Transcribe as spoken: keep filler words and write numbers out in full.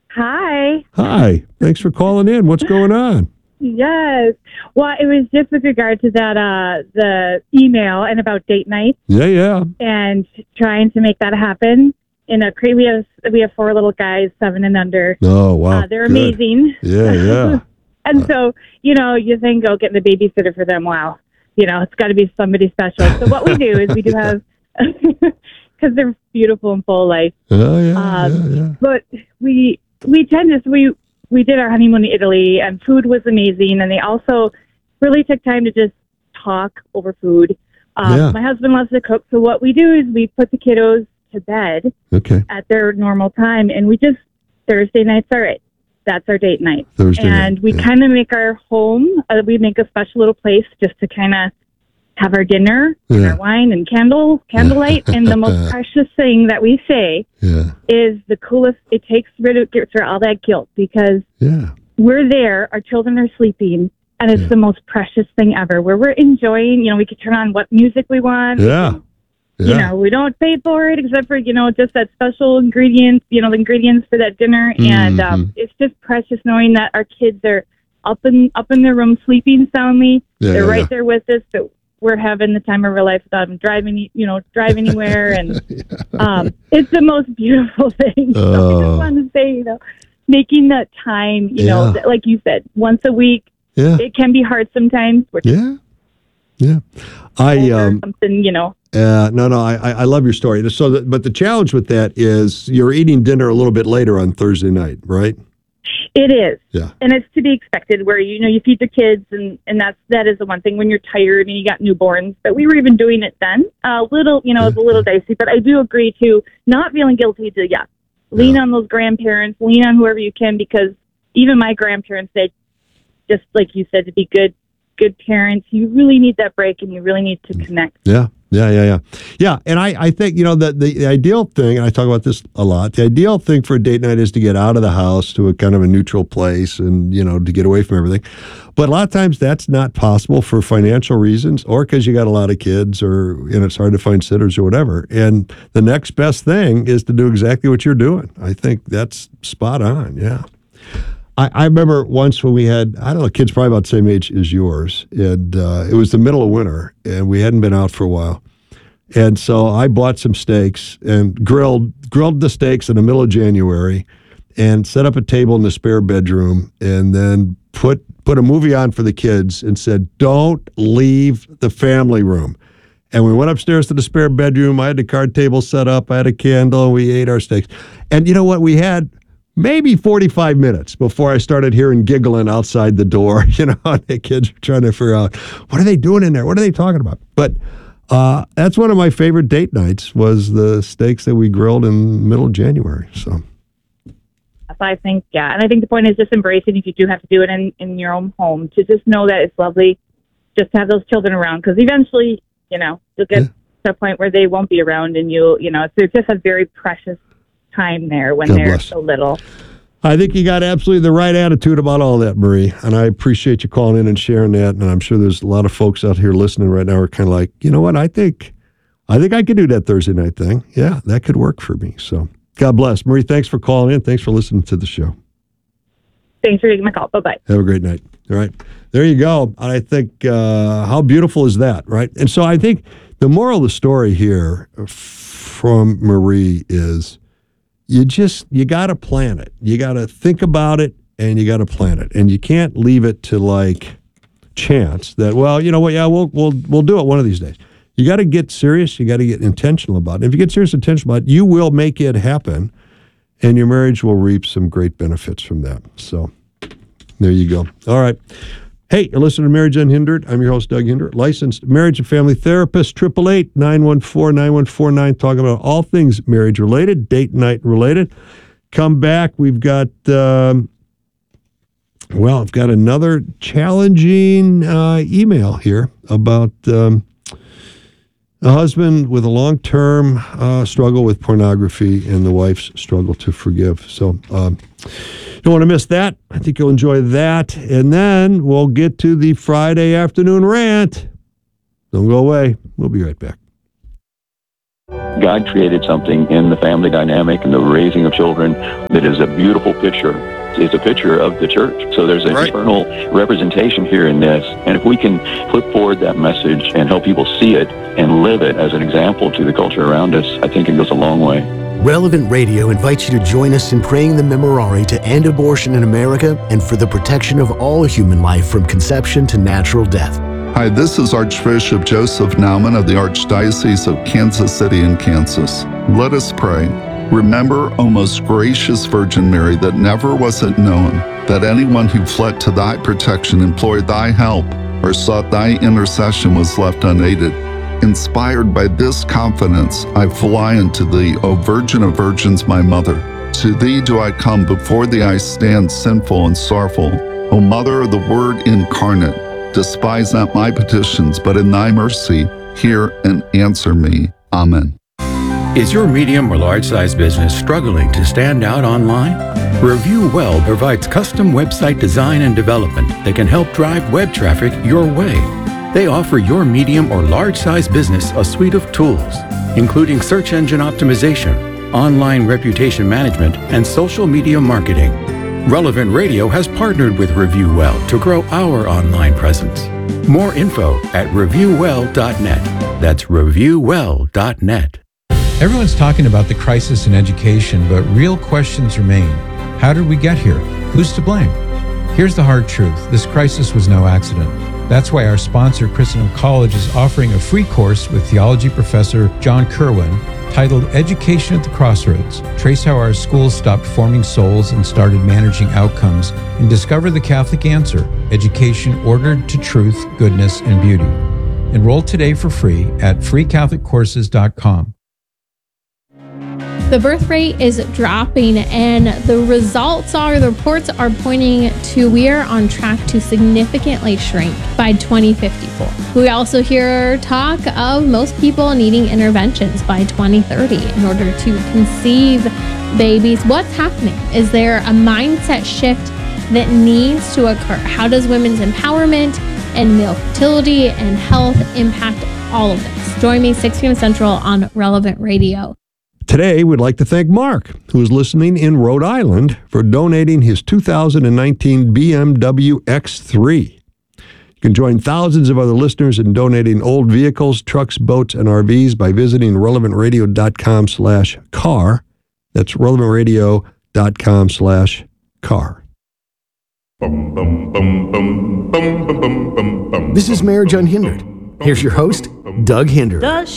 Hi. Hi. Thanks for calling in. What's going on? Yes. Well, it was just with regard to that, uh, the email and about date night Yeah, yeah. and trying to make that happen. In a cra- we have we have four little guys, seven and under. Oh, wow. Uh, they're Good. amazing. Yeah, yeah. And so, you know, you think, oh, getting a babysitter for them. Wow, you know, it's got to be somebody special. So what we do is we do have, because they're beautiful and full of life. Oh, yeah, Um, yeah, yeah. But we we tend to we we did our honeymoon in Italy, and food was amazing. And they also really took time to just talk over food. Um, Yeah. My husband loves to cook, so what we do is we put the kiddos to bed Okay. at their normal time, and we just Thursday nights are it. That's our date night, Thursday and night, we yeah. kind of make our home. Uh, we make a special little place just to kind of have our dinner, and Yeah. our wine, and candle candlelight. And the most precious thing that we say Yeah. is the coolest. It takes rid of gets rid of all that guilt because Yeah. we're there. Our children are sleeping, and it's Yeah. the most precious thing ever. Where we're enjoying. You know, we could turn on what music we want. We Yeah. can, Yeah. You know, we don't pay for it except for, you know, just that special ingredient, you know, the ingredients for that dinner. And um, Mhm. it's just precious knowing that our kids are up in up in their room sleeping soundly. Yeah, They're yeah, right yeah. there with us, but we're having the time of our life without them driving, you know, drive anywhere. And um, it's the most beautiful thing. So I Oh. just wanted to say, you know, making that time, you know, Yeah. that, like you said, once a week. Yeah. It can be hard sometimes. We're Yeah. Yeah. I, over um, something, you know. Uh, no, no, I, I I love your story. So, that, but the challenge with that is you're eating dinner a little bit later on Thursday night, right? It is. Yeah. And it's to be expected where, you know, you feed the kids and, and that's, that is the one thing when you're tired and you got newborns, but we were even doing it then a little, you know, it was a little dicey, but I do agree to not feeling guilty to, yeah, lean Yeah. on those grandparents, lean on whoever you can, because even my grandparents said, just like you said, to be good, good parents, you really need that break and you really need to connect. Yeah. Yeah, yeah, yeah. Yeah, and I, I think, you know, the, the, the ideal thing, and I talk about this a lot, the ideal thing for a date night is to get out of the house to a kind of a neutral place and, you know, to get away from everything. But a lot of times that's not possible for financial reasons or because you got a lot of kids or, and it's hard to find sitters or whatever. And the next best thing is to do exactly what you're doing. I think that's spot on, yeah. I, I remember once when we had, I don't know, kids probably about the same age as yours, and uh, it was the middle of winter, and we hadn't been out for a while. And so I bought some steaks and grilled grilled the steaks in the middle of January and set up a table in the spare bedroom and then put put a movie on for the kids and said, don't leave the family room. And we went upstairs to the spare bedroom. I had the card table set up. I had a candle, and we ate our steaks. And you know what? We had maybe forty-five minutes before I started hearing giggling outside the door. You know, the kids were trying to figure out, what are they doing in there? What are they talking about? But uh, that's one of my favorite date nights was the steaks that we grilled in middle of January. So I think, yeah. And I think the point is just embracing if you do have to do it in, in your own home, to just know that it's lovely just to have those children around. Because eventually, you know, you'll get Yeah. to a point where they won't be around and you'll, you know, it's, it's just a very precious time there when God they're bless. so little. I think you got absolutely the right attitude about all that, Marie. And I appreciate you calling in and sharing that. And I'm sure there's a lot of folks out here listening right now who are kind of like, you know what, I think I think I could do that Thursday night thing. Yeah, that could work for me. So God bless. Marie, thanks for calling in. Thanks for listening to the show. Thanks for taking my call. Bye-bye. Have a great night. All right. There you go. I think, uh, how beautiful is that, right? And so I think the moral of the story here from Marie is you just, you got to plan it. You got to think about it and you got to plan it. And you can't leave it to like chance that, well, you know what? Yeah, we'll, we'll, we'll do it one of these days. You got to get serious. You got to get intentional about it. If you get serious and intentional about it, you will make it happen. And your marriage will reap some great benefits from that. So there you go. All right. Hey, you're listening to Marriage Unhindered. I'm your host, Doug Hinder, licensed marriage and family therapist, eight eight eight, nine one four, nine one four nine, talking about all things marriage related, date night related. Come back. We've got, um, well, I've got another challenging uh, email here about um, a husband with a long-term uh, struggle with pornography and the wife's struggle to forgive. So um, you don't want to miss that. I think you'll enjoy that. And then we'll get to the Friday afternoon rant. Don't go away. We'll be right back. God created something in the family dynamic and the raising of children that is a beautiful picture. It's a picture of the church. So there's an Right. eternal representation here in this. And if we can put forward that message and help people see it and live it as an example to the culture around us, I think it goes a long way. Relevant Radio invites you to join us in praying the Memorare to end abortion in America and for the protection of all human life from conception to natural death. Hi, this is Archbishop Joseph Naumann of the Archdiocese of Kansas City in Kansas. Let us pray. Remember, O most gracious Virgin Mary, that never was it known that anyone who fled to thy protection, implored thy help, or sought thy intercession was left unaided. Inspired by this confidence, I fly unto thee, O Virgin of Virgins, my Mother. To thee do I come, before thee I stand sinful and sorrowful. O Mother of the Word incarnate, despise not my petitions, but in thy mercy hear and answer me. Amen. Is your medium or large-size business struggling to stand out online? Review Well provides custom website design and development that can help drive web traffic your way. They offer your medium or large-size business a suite of tools, including search engine optimization, online reputation management, and social media marketing. Relevant Radio has partnered with Review Well to grow our online presence. More info at review well dot net. That's review well dot net. Everyone's talking about the crisis in education, but real questions remain. How did we get here? Who's to blame? Here's the hard truth. This crisis was no accident. That's why our sponsor, Christendom College, is offering a free course with theology professor John Kerwin titled Education at the Crossroads. Trace how our schools stopped forming souls and started managing outcomes, and discover the Catholic answer, education ordered to truth, goodness, and beauty. Enroll today for free at free catholic courses dot com. The birth rate is dropping, and the results are, the reports are pointing to we are on track to significantly shrink by twenty fifty-four. We also hear talk of most people needing interventions by twenty thirty in order to conceive babies. What's happening? Is there a mindset shift that needs to occur? How does women's empowerment and male fertility and health impact all of this? Join me six p.m. Central on Relevant Radio. Today, we'd like to thank Mark, who is listening in Rhode Island, for donating his two thousand nineteen B M W X three. You can join thousands of other listeners in donating old vehicles, trucks, boats, and R Vs by visiting relevant radio dot com slash car. That's relevant radio dot com slash car. This is Marriage Unhindered. Here's your host, Doug Hinder.